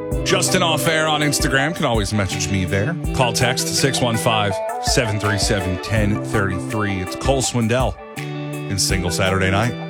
Justin Off Air on Instagram. Can always message me there. Call text 615-737-1033. It's Cole Swindell in Single Saturday Night.